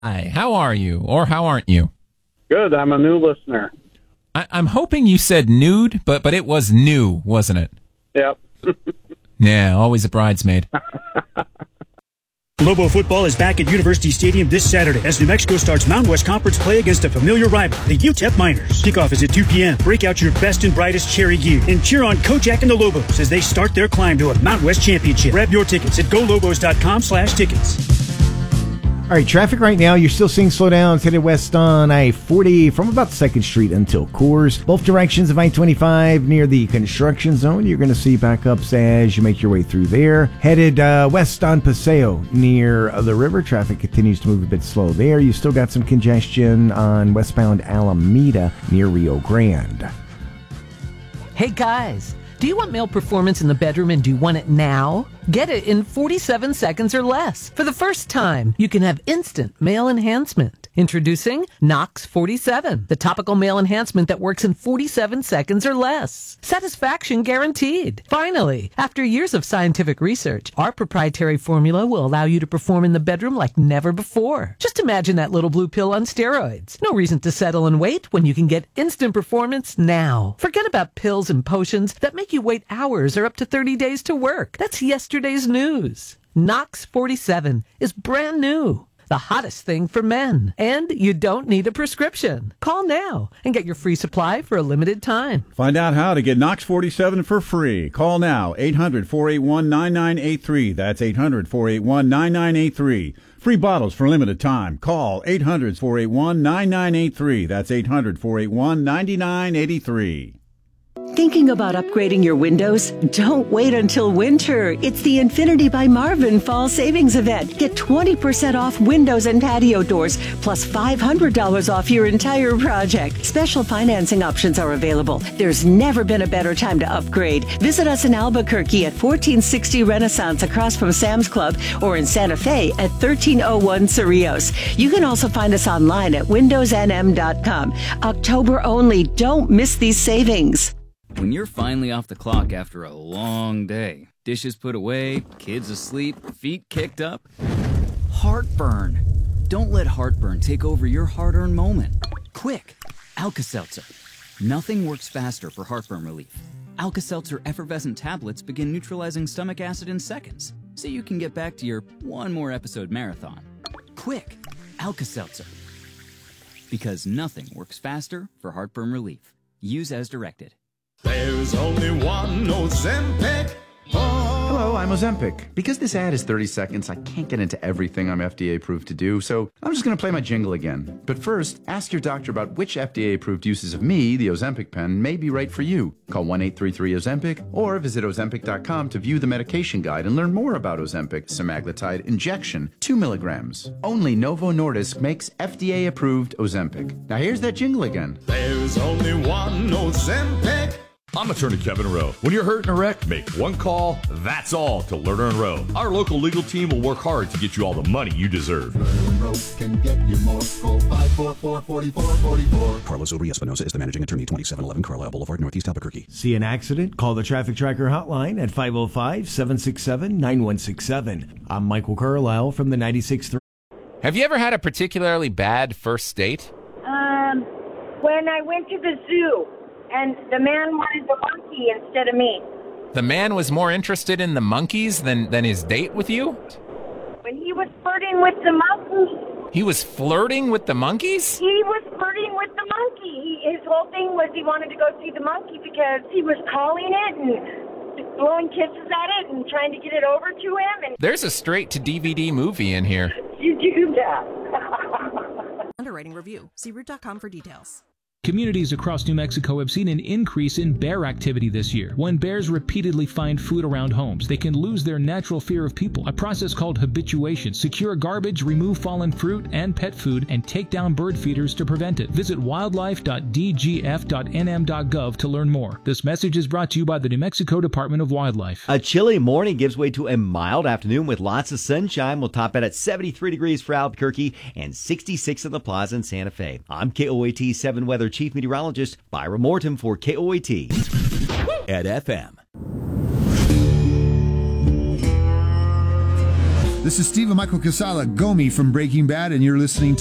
Hi, how are you? Or how aren't you? Good. I'm a new listener. I'm hoping you said nude, but it was new, wasn't it? Yep. Yeah, always a bridesmaid. Lobo football is back at University Stadium this Saturday as New Mexico starts Mountain West Conference play against a familiar rival, the UTEP Miners. Kickoff is at 2 p.m. Break out your best and brightest cherry gear and cheer on Kojak and the Lobos as they start their climb to a Mountain West championship. Grab your tickets at golobos.com/tickets. All right, traffic right now, you're still seeing slowdowns headed west on I-40 from about 2nd Street until Coors. Both directions of I-25 near the construction zone. You're going to see backups as you make your way through there. Headed west on Paseo near the river. Traffic continues to move a bit slow there. You still got some congestion on westbound Alameda near Rio Grande. Hey guys, do you want male performance in the bedroom and do you want it now? Get it in 47 seconds or less. For the first time, you can have instant male enhancement. Introducing Nox 47, the topical male enhancement that works in 47 seconds or less. Satisfaction guaranteed. Finally, after years of scientific research, our proprietary formula will allow you to perform in the bedroom like never before. Just imagine that little blue pill on steroids. No reason to settle and wait when you can get instant performance now. Forget about pills and potions that make you wait hours or up to 30 days to work. That's yesterday's news. Nox 47 is brand new. The hottest thing for men. And you don't need a prescription. Call now and get your free supply for a limited time. Find out how to get Nox 47 for free. Call now, 800-481-9983. That's 800-481-9983. Free bottles for limited time. Call 800-481-9983. That's 800-481-9983. Thinking about upgrading your windows? Don't wait until winter. It's the Infinity by Marvin Fall Savings Event. Get 20% off windows and patio doors, plus $500 off your entire project. Special financing options are available. There's never been a better time to upgrade. Visit us in Albuquerque at 1460 Renaissance across from Sam's Club, or in Santa Fe at 1301 Cerrillos. You can also find us online at windowsnm.com. October only. Don't miss these savings. When you're finally off the clock after a long day, dishes put away, kids asleep, feet kicked up, heartburn. Don't let heartburn take over your hard-earned moment. Quick, Alka-Seltzer. Nothing works faster for heartburn relief. Alka-Seltzer effervescent tablets begin neutralizing stomach acid in seconds, so you can get back to your one more episode marathon. Quick, Alka-Seltzer. Because nothing works faster for heartburn relief. Use as directed. There's only one Ozempic. Hello, I'm Ozempic. Because this ad is 30 seconds, I can't get into everything I'm FDA approved to do, so I'm just going to play my jingle again. But first, ask your doctor about which FDA approved uses of me, the Ozempic pen, may be right for you. Call 1-833-OZEMPIC or visit Ozempic.com to view the medication guide and learn more about Ozempic semaglutide injection, 2 milligrams. Only Novo Nordisk makes FDA approved Ozempic. Now here's that jingle again. There's only one Ozempic. I'm attorney Kevin Rowe. When you're hurt in a wreck, make one call, that's all, to Lerner & Rowe. Our local legal team will work hard to get you all the money you deserve. Lerner & Rowe can get you more. Call 544-4444. Carlos Uri-Espinosa is the managing attorney, 2711 Carlisle Boulevard, Northeast Albuquerque. See an accident? Call the Traffic Tracker hotline at 505-767-9167. I'm Michael Carlisle from the 96.3. Have you ever had a particularly bad first date? When I went to the zoo. And the man wanted the monkey instead of me. The man was more interested in the monkeys than his date with you? When he was flirting with the monkey. He was flirting with the monkeys? He was flirting with the monkey. His whole thing was he wanted to go see the monkey because he was calling it and blowing kisses at it and trying to get it over to him. And there's a straight-to-DVD movie in here. You do that. Underwriting review. See Root.com for details. Communities across New Mexico have seen an increase in bear activity this year. When bears repeatedly find food around homes, they can lose their natural fear of people, a process called habituation. Secure garbage, remove fallen fruit and pet food, and take down bird feeders to prevent it. Visit wildlife.dgf.nm.gov to learn more. This message is brought to you by the New Mexico Department of Wildlife. A chilly morning gives way to a mild afternoon with lots of sunshine. We'll top out at 73 degrees for Albuquerque and 66 in the Plaza in Santa Fe. I'm KOAT 7 Weather Chief Meteorologist Byra Morton for KOAT at FM. This is Stephen Michael Casala, Gomi from Breaking Bad, and you're listening